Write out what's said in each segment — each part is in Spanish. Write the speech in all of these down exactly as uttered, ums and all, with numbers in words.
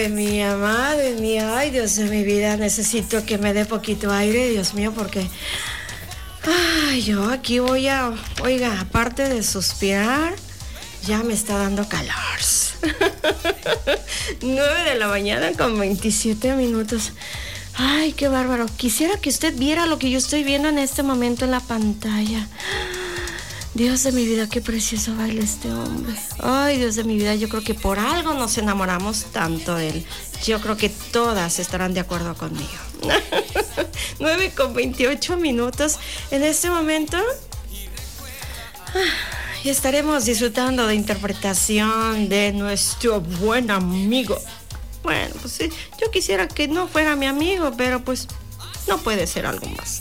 Madre mía, madre mía, ay Dios de mi vida, necesito que me dé poquito aire, Dios mío, porque ay, yo aquí voy a, oiga, aparte de suspirar, ya me está dando calor. nueve de la mañana con veintisiete minutos. Ay, qué bárbaro. Quisiera que usted viera lo que yo estoy viendo en este momento en la pantalla. Dios de mi vida, qué precioso baila este hombre. Ay, Dios de mi vida, yo creo que por algo nos enamoramos tanto de él. Yo creo que todas estarán de acuerdo conmigo. nueve con veintiocho minutos. En este momento y estaremos disfrutando de interpretación de nuestro buen amigo. Bueno, pues sí, yo quisiera que no fuera mi amigo, pero pues no puede ser algo más.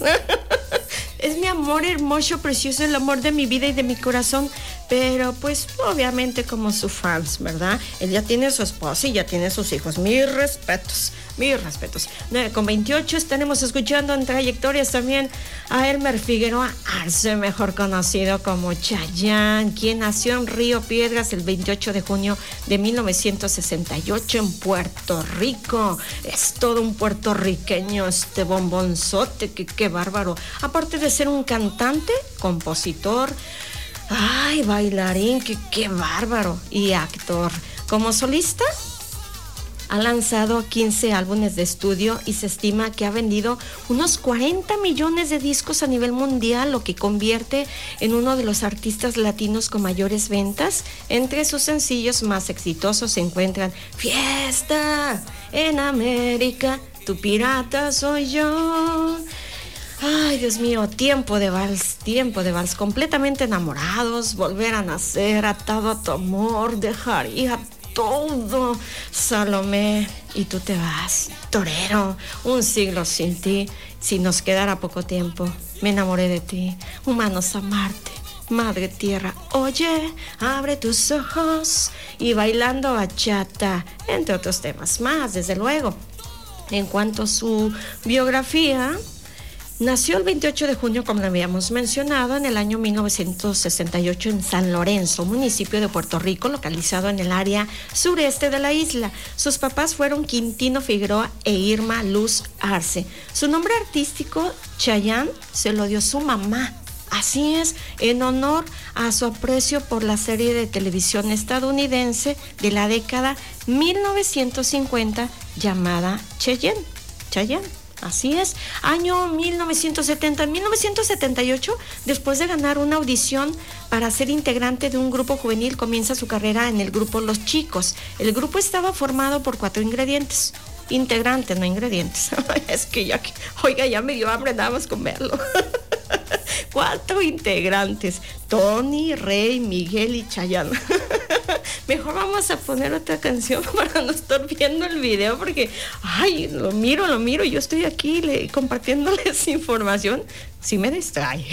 Es mi amor hermoso, precioso, el amor de mi vida y de mi corazón, pero pues obviamente como sus fans, ¿verdad? Él ya tiene su esposa y ya tiene sus hijos. Mis respetos, mis respetos. nueve con veintiocho, estaremos escuchando en trayectorias también a Elmer Figueroa Arce, mejor conocido como Chayanne, quien nació en Río Piedras el veintiocho de junio de mil novecientos sesenta y ocho en Puerto Rico. Es todo un puertorriqueño este bombonzote, que qué bárbaro. Aparte de ser un cantante, compositor, ay, bailarín, que qué bárbaro, y actor. Como solista, ha lanzado quince álbumes de estudio y se estima que ha vendido unos cuarenta millones de discos a nivel mundial, lo que convierte en uno de los artistas latinos con mayores ventas. Entre sus sencillos más exitosos se encuentran Fiesta en América, Tu pirata soy yo. Ay, Dios mío, Tiempo de vals, Tiempo de vals, Completamente enamorados, Volver a nacer, Atado a tu amor, Dejaría todo, Salomé, y tú te vas, Torero, Un siglo sin ti, Si nos quedara poco tiempo, Me enamoré de ti, Humanos a Marte, Madre Tierra, Oye, abre tus ojos, y Bailando bachata, entre otros temas más, desde luego. En cuanto a su biografía, nació el veintiocho de junio, como lo habíamos mencionado, en el año mil novecientos sesenta y ocho en San Lorenzo, municipio de Puerto Rico, localizado en el área sureste de la isla. Sus papás fueron Quintino Figueroa e Irma Luz Arce. Su nombre artístico, Chayanne, se lo dio su mamá. Así es, en honor a su aprecio por la serie de televisión estadounidense de la década mil novecientos cincuenta llamada Cheyenne. Chayanne. Así es, año mil novecientos setenta. En mil novecientos setenta y ocho, después de ganar una audición para ser integrante de un grupo juvenil, comienza su carrera en el grupo Los Chicos. El grupo estaba formado por cuatro ingredientes. Integrantes, no ingredientes. Es que ya, oiga, ya me dio hambre nada más con verlo. Cuatro integrantes: Tony, Rey, Miguel y Chayanne. Mejor vamos a poner otra canción para no estar viendo el video, porque ay, lo miro, lo miro, yo estoy aquí le, compartiéndoles información, sí me distrae.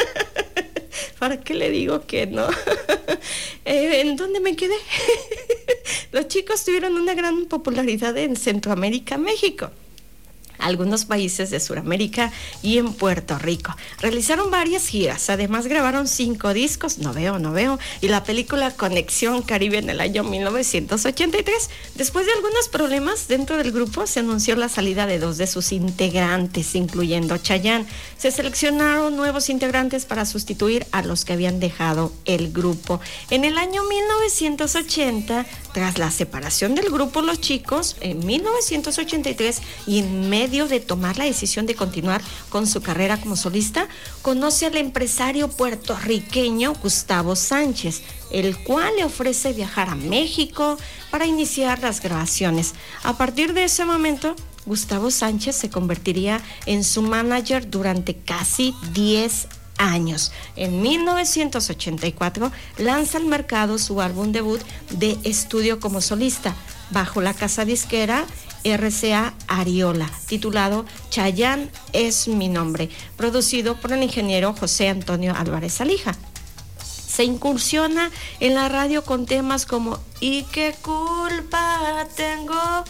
¿Para qué le digo que no? eh, ¿En dónde me quedé? Los Chicos tuvieron una gran popularidad en Centroamérica, México, algunos países de Sudamérica y en Puerto Rico. Realizaron varias giras, además grabaron cinco discos, no veo, no veo, y la película Conexión Caribe en el año mil novecientos ochenta y tres. Después de algunos problemas dentro del grupo, se anunció la salida de dos de sus integrantes, incluyendo Chayanne. Se seleccionaron nuevos integrantes para sustituir a los que habían dejado el grupo. En el año mil novecientos ochenta, tras la separación del grupo Los Chicos, en mil novecientos ochenta y tres, y en medio de tomar la decisión de continuar con su carrera como solista, conoce al empresario puertorriqueño Gustavo Sánchez, el cual le ofrece viajar a México para iniciar las grabaciones. A partir de ese momento, Gustavo Sánchez se convertiría en su manager durante casi diez años. En mil novecientos ochenta y cuatro lanza al mercado su álbum debut de estudio como solista, bajo la casa disquera R C A Ariola, titulado Chayanne es mi nombre, producido por el ingeniero José Antonio Álvarez Alija. Se incursiona en la radio con temas como ¿Y qué culpa tengo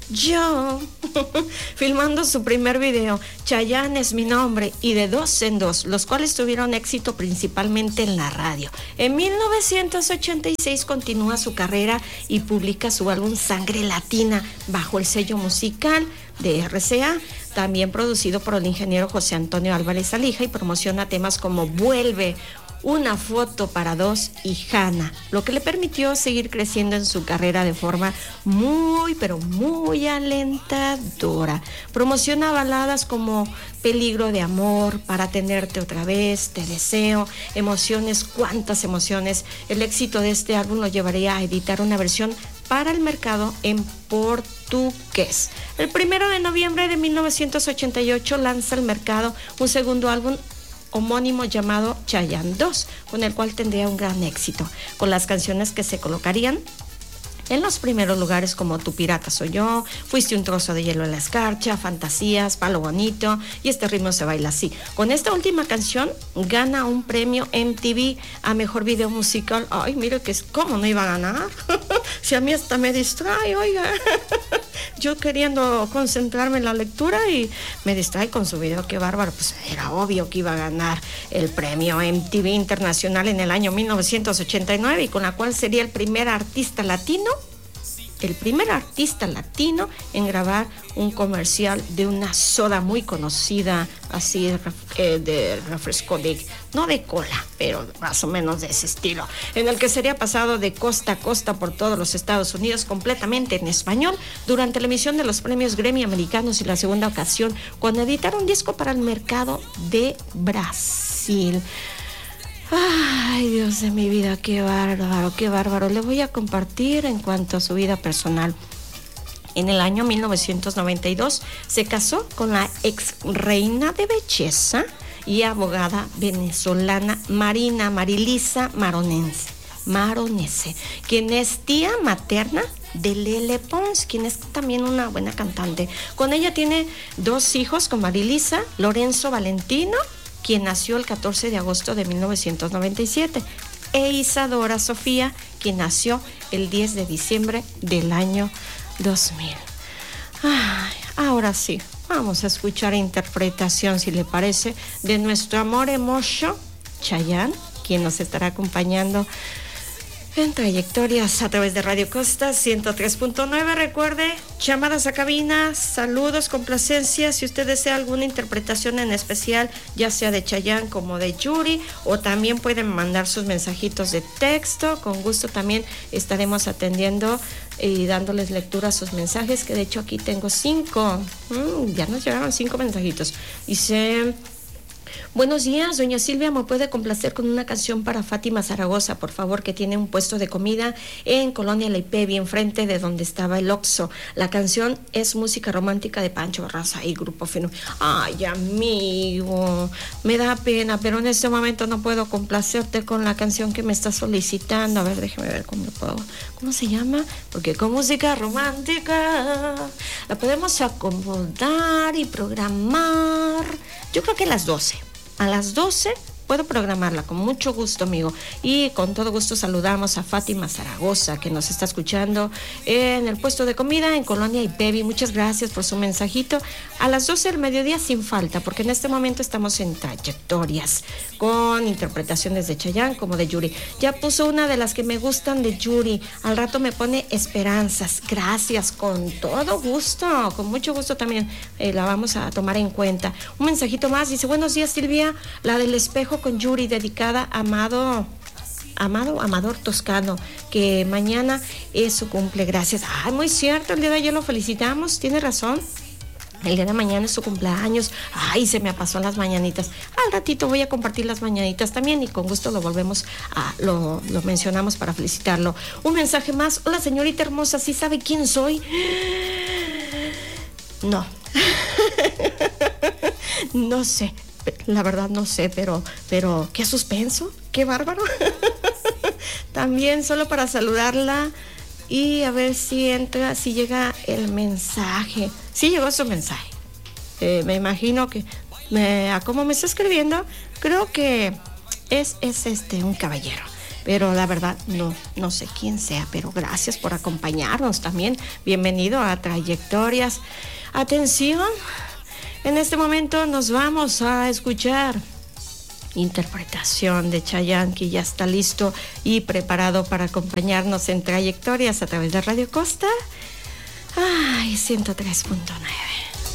yo. Filmando su primer video, Chayanne es mi nombre, y de dos en dos, los cuales tuvieron éxito principalmente en la radio. En mil novecientos ochenta y seis continúa su carrera y publica su álbum Sangre Latina bajo el sello musical de R C A, también producido por el ingeniero José Antonio Álvarez Alija, y promociona temas como Vuelve, Una foto para dos y Hanna, lo que le permitió seguir creciendo en su carrera de forma muy, pero muy alentadora. Promociona baladas como Peligro de amor, Para tenerte otra vez, Te deseo, Emociones, cuántas emociones. El éxito de este álbum lo llevaría a editar una versión para el mercado en portugués. El primero de noviembre de mil novecientos ochenta y ocho lanza al mercado un segundo álbum homónimo llamado Chayanne dos, con el cual tendría un gran éxito, con las canciones que se colocarían en los primeros lugares como Tu pirata soy yo, Fuiste un trozo de hielo en la escarcha, Fantasías, Palo bonito y Este ritmo se baila así. Con esta última canción gana un premio M T V a mejor video musical. Ay, mire que es cómo no iba a ganar. Si a mí hasta me distrae, oiga. Yo queriendo concentrarme en la lectura y me distrae con su video, qué bárbaro. Pues era obvio que iba a ganar el premio M T V Internacional en el año mil novecientos ochenta y nueve, y con la cual sería el primer artista latino el primer artista latino en grabar un comercial de una soda muy conocida, así de, de refresco de, no de cola, pero más o menos de ese estilo, en el que sería pasado de costa a costa por todos los Estados Unidos completamente en español durante la emisión de los premios Grammy americanos, y la segunda ocasión cuando editaron un disco para el mercado de Brasil. Ay, Dios de mi vida, qué bárbaro, qué bárbaro. Le voy a compartir en cuanto a su vida personal. En el año mil novecientos noventa y dos se casó con la ex reina de belleza y abogada venezolana Marina Marilisa Maronense, Maronese, quien es tía materna de Lele Pons, quien es también una buena cantante. Con ella tiene dos hijos, con Marilisa, Lorenzo Valentino, quien nació el catorce de agosto de mil novecientos noventa y siete, e Isadora Sofía, quien nació el diez de diciembre del año dos mil. Ay, ahora sí, vamos a escuchar interpretación, si le parece, de nuestro amor hermoso, Chayanne, quien nos estará acompañando en Trayectorias a través de Radio Costa ciento tres punto nueve. Recuerde, llamadas a cabina, saludos, complacencias. Si usted desea alguna interpretación en especial, ya sea de Chayanne como de Yuri, o también pueden mandar sus mensajitos de texto. Con gusto también estaremos atendiendo y dándoles lectura a sus mensajes, que de hecho aquí tengo cinco. Mm, ya nos llegaron cinco mensajitos. Dice: buenos días, doña Silvia, ¿me puede complacer con una canción para Fátima Zaragoza, por favor, que tiene un puesto de comida en Colonia La Ipevi, enfrente de donde estaba el Oxxo? La canción es música romántica de Pancho Barraza y Grupo Fenómeno. Ay, amigo, me da pena, pero en este momento no puedo complacerte con la canción que me está solicitando. A ver, déjeme ver cómo lo puedo. ¿Cómo se llama? Porque con música romántica la podemos acomodar y programar. Yo creo que a las doce. A las doce puedo programarla con mucho gusto, amigo. Y con todo gusto saludamos a Fátima Zaragoza, que nos está escuchando en el puesto de comida en Colonia Ipevi. Muchas gracias por su mensajito. A las doce del mediodía sin falta, porque en este momento estamos en Trayectorias con interpretaciones de Chayanne como de Yuri. Ya puso una de las que me gustan de Yuri. Al rato me pone Esperanzas. Gracias, con todo gusto, con mucho gusto también eh, la vamos a tomar en cuenta. Un mensajito más, dice: buenos días, Silvia, la del espejo con Yuri, dedicada a Amado, Amado, Amador Toscano, que mañana es su cumple. Gracias. Ay, muy cierto, el día de ayer lo felicitamos, tiene razón. El día de mañana es su cumpleaños. Ay, se me pasó las mañanitas. Al ratito voy a compartir las mañanitas también, y con gusto lo volvemos a, lo, lo mencionamos para felicitarlo. Un mensaje más. Hola, señorita hermosa, ¿sí sabe quién soy? No. No sé. La verdad no sé, pero, pero qué suspenso, qué bárbaro. También solo para saludarla y a ver si entra, si llega el mensaje. Sí llegó su mensaje. Eh, me imagino que, me, a cómo me está escribiendo, creo que es, es este un caballero. pero la verdad no, no sé quién sea, pero gracias por acompañarnos también. Bienvenido a Trayectorias. Atención, en este momento nos vamos a escuchar interpretación de Chayanne, que ya está listo y preparado para acompañarnos en Trayectorias a través de Radio Costa. Ay, ciento tres punto nueve.